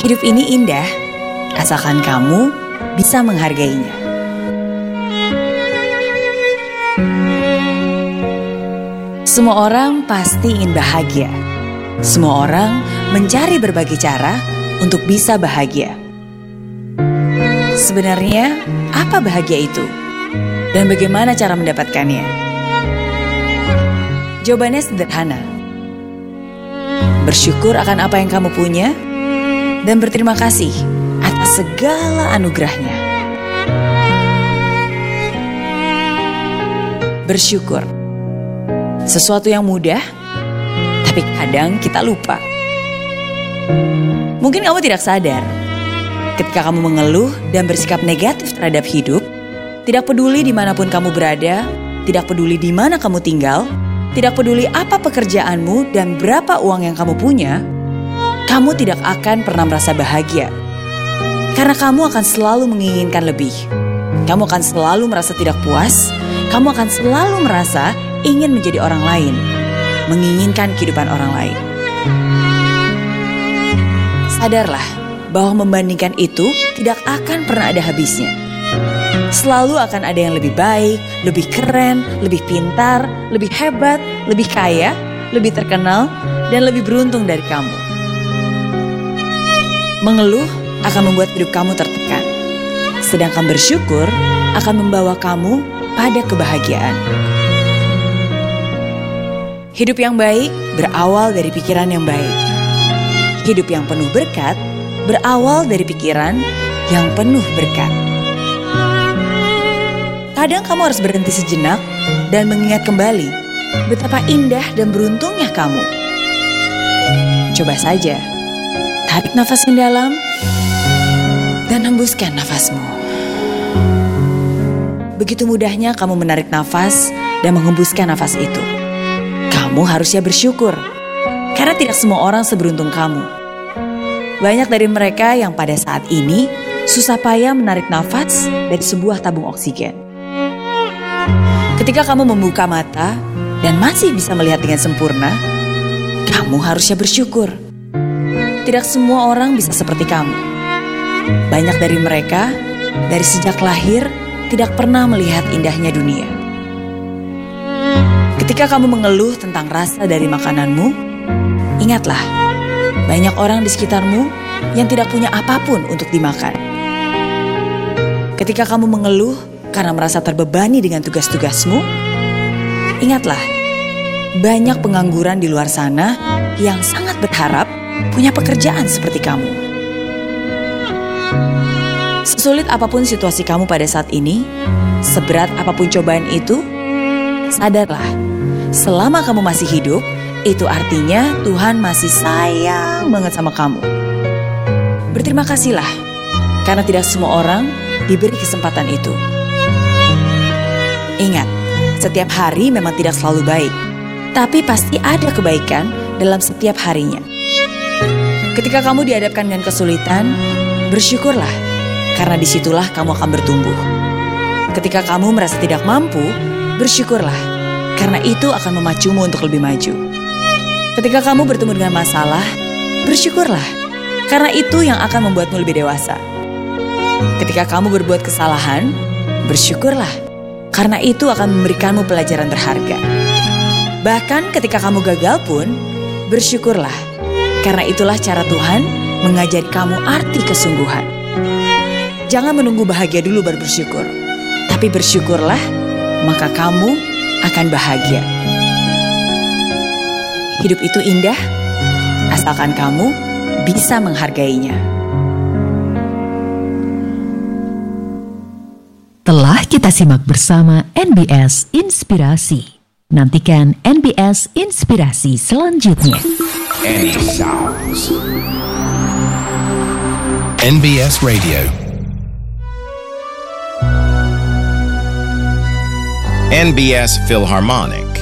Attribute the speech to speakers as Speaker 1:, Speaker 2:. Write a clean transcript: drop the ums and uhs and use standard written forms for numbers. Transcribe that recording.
Speaker 1: Hidup ini indah, asalkan kamu bisa menghargainya. Semua orang pasti ingin bahagia. Semua orang mencari berbagai cara untuk bisa bahagia. Sebenarnya, apa bahagia itu? Dan bagaimana cara mendapatkannya? Jawabannya sederhana. Bersyukur akan apa yang kamu punya dan berterima kasih atas segala anugerahnya. Bersyukur. Sesuatu yang mudah, tapi kadang kita lupa. Mungkin kamu tidak sadar, ketika kamu mengeluh dan bersikap negatif terhadap hidup, tidak peduli dimanapun kamu berada, tidak peduli di mana kamu tinggal, tidak peduli apa pekerjaanmu dan berapa uang yang kamu punya, kamu tidak akan pernah merasa bahagia. Karena kamu akan selalu menginginkan lebih. Kamu akan selalu merasa tidak puas, kamu akan selalu merasa ingin menjadi orang lain, menginginkan kehidupan orang lain. Sadarlah bahwa membandingkan itu tidak akan pernah ada habisnya. Selalu akan ada yang lebih baik, lebih keren, lebih pintar, lebih hebat, lebih kaya, lebih terkenal, dan lebih beruntung dari kamu. Mengeluh akan membuat hidup kamu tertekan, sedangkan bersyukur akan membawa kamu pada kebahagiaan. Hidup yang baik berawal dari pikiran yang baik. Hidup yang penuh berkat berawal dari pikiran yang penuh berkat. Kadang kamu harus berhenti sejenak dan mengingat kembali betapa indah dan beruntungnya kamu. Coba saja, tarik nafas yang dalam dan hembuskan nafasmu. Begitu mudahnya kamu menarik nafas dan menghembuskan nafas itu. Kamu harusnya bersyukur, karena tidak semua orang seberuntung kamu. Banyak dari mereka yang pada saat ini susah payah menarik nafas dari sebuah tabung oksigen. Ketika kamu membuka mata dan masih bisa melihat dengan sempurna, kamu harusnya bersyukur. Tidak semua orang bisa seperti kamu. Banyak dari mereka dari sejak lahir tidak pernah melihat indahnya dunia. Ketika kamu mengeluh tentang rasa dari makananmu, ingatlah, banyak orang di sekitarmu yang tidak punya apapun untuk dimakan. Ketika kamu mengeluh karena merasa terbebani dengan tugas-tugasmu, ingatlah, banyak pengangguran di luar sana yang sangat berharap punya pekerjaan seperti kamu. Sesulit apapun situasi kamu pada saat ini, seberat apapun cobaan itu, sadarlah, selama kamu masih hidup, itu artinya Tuhan masih sayang banget sama kamu. Berterima kasihlah, karena tidak semua orang diberi kesempatan itu. Ingat, setiap hari memang tidak selalu baik, tapi pasti ada kebaikan dalam setiap harinya. Ketika kamu dihadapkan dengan kesulitan, bersyukurlah, karena disitulah kamu akan bertumbuh. Ketika kamu merasa tidak mampu, bersyukurlah, karena itu akan memacumu untuk lebih maju. Ketika kamu bertemu dengan masalah, bersyukurlah, karena itu yang akan membuatmu lebih dewasa. Ketika kamu berbuat kesalahan, bersyukurlah, karena itu akan memberikanmu pelajaran berharga. Bahkan ketika kamu gagal pun, bersyukurlah, karena itulah cara Tuhan mengajari kamu arti kesungguhan. Jangan menunggu bahagia dulu baru bersyukur, tapi bersyukurlah, maka kamu akan bahagia. Hidup itu indah, asalkan kamu bisa menghargainya.
Speaker 2: Telah kita simak bersama NBS Inspirasi. Nantikan NBS Inspirasi selanjutnya.
Speaker 3: NBS Radio. NBS Philharmonic.